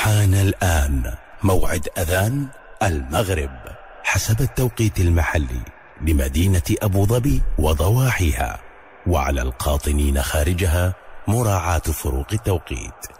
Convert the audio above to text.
حان الآن موعد أذان المغرب حسب التوقيت المحلي لمدينة أبو ظبي وضواحيها، وعلى القاطنين خارجها مراعاة فروق التوقيت.